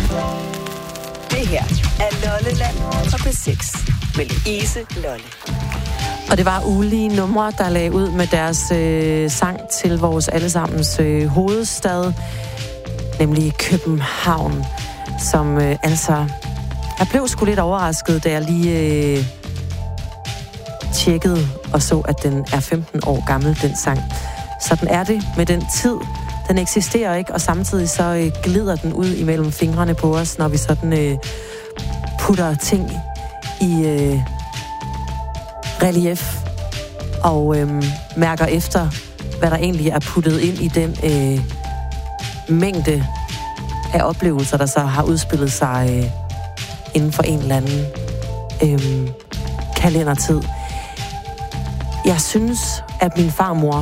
Det her er Lolleland på P6 med Louise Lolle. Og det var ulige numre, der lagde ud med deres sang til vores allesammens hovedstad, nemlig København, som altså... Jeg blev sgu lidt overrasket, da jeg lige tjekkede og så, at den er 15 år gammel, den sang. Sådan er det med den tid. Den eksisterer ikke, og samtidig så glider den ud imellem fingrene på os, når vi sådan putter ting i relief og mærker efter, hvad der egentlig er puttet ind i den mængde af oplevelser, der så har udspillet sig inden for en eller anden kalendertid. Jeg synes, at min farmor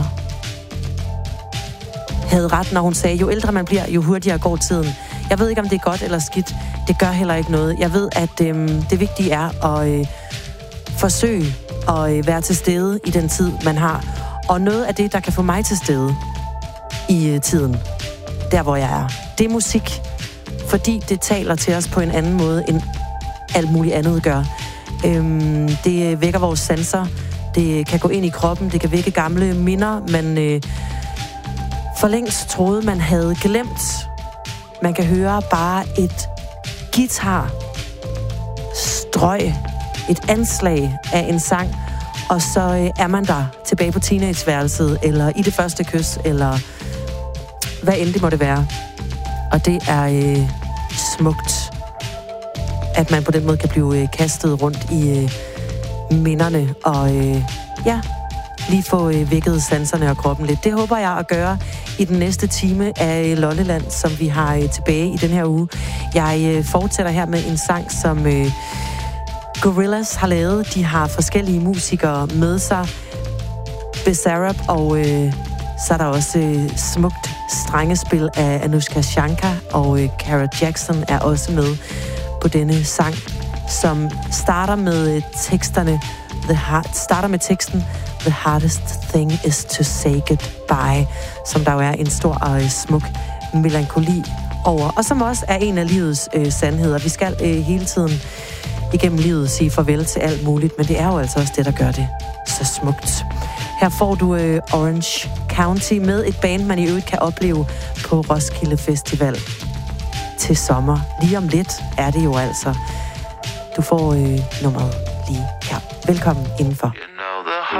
havde ret, når hun sagde, jo ældre man bliver, jo hurtigere går tiden. Jeg ved ikke, om det er godt eller skidt. Det gør heller ikke noget. Jeg ved, at det vigtige er at forsøge at være til stede i den tid, man har. Og noget af det, der kan få mig til stede i tiden, der hvor jeg er, det er musik. Fordi det taler til os på en anden måde, end alt muligt andet gør. Det vækker vores sanser. Det kan gå ind i kroppen. Det kan vække gamle minder, man for længst troede, man havde glemt. Man kan høre bare et guitar-strøg, et anslag af en sang, og så er man der tilbage på teenageværelset, eller i det første kys, eller hvad end det måtte være. Og det er smukt, at man på den måde kan blive kastet rundt i minderne, og lige få vækket sanserne og kroppen lidt. Det håber jeg at gøre i den næste time af Lolleland, som vi har tilbage i den her uge. Jeg fortsætter her med en sang, som Gorillaz har lavet. De har forskellige musikere med sig. Bizarrap, og så er der også smukt strengespil af Anushka Shankar, og Cara Jackson er også med på denne sang, som starter med teksten The hardest thing is to say goodbye, som der jo er en stor og smuk melankoli over, og som også er en af livets sandheder. Vi skal hele tiden igennem livet sige farvel til alt muligt, men det er jo altså også det, der gør det så smukt. Her får du Orange County med et band, man i øvrigt kan opleve på Roskilde Festival til sommer. Lige om lidt er det jo altså. Du får nummeret lige her. Velkommen indenfor.